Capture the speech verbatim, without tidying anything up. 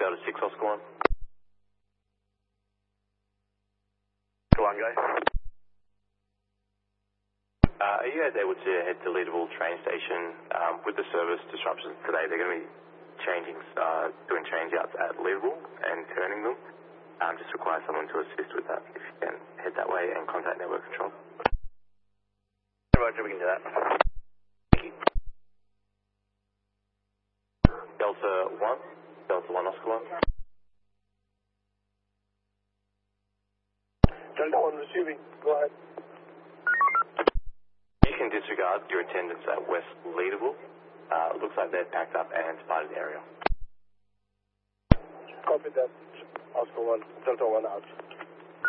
Delta six, Oscar one. Go on, go. Uh, are you guys able to head to Leederville train station? Um, with the service disruptions today, they're going to be changing, uh, doing change-outs at Leederville and turning them. Um, just require someone to assist with that. If you can head that way and contact network control. Roger, we can do that. Thank you. Delta one, Delta one, Oscar one. Delta one receiving, go ahead. You can disregard your attendance at West Leederville. Uh, looks like they're packed up and spotted the area. Copy that. Oscar one, Delta one out.